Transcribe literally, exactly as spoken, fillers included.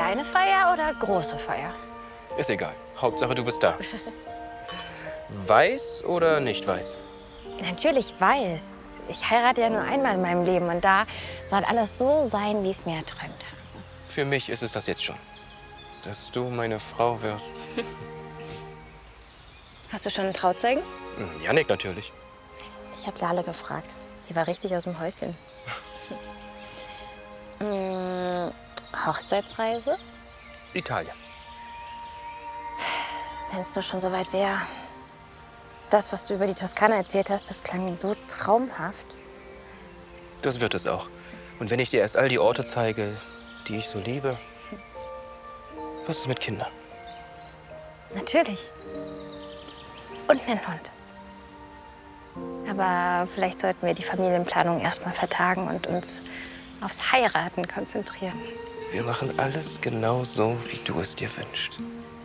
kleine Feier oder große Feier? Ist egal. Hauptsache, du bist da. Weiß oder nicht weiß? Natürlich weiß. Ich heirate ja nur einmal in meinem Leben und da soll alles so sein, wie ich es mir erträumt habe. Für mich ist es das jetzt schon. Dass du meine Frau wirst. Hast du schon einen Trauzeugen? Hm, Jannik natürlich. Ich habe Lale gefragt. Die war richtig aus dem Häuschen. hm, Hochzeitsreise? Italien. Wenn es nur schon so weit wäre. Das, was du über die Toskana erzählt hast, das klang so traumhaft. Das wird es auch. Und wenn ich dir erst all die Orte zeige, die ich so liebe, was ist mit Kindern? Natürlich. Und einen Hund. Aber vielleicht sollten wir die Familienplanung erstmal vertagen und uns aufs Heiraten konzentrieren. Wir machen alles genau so, wie du es dir wünschst.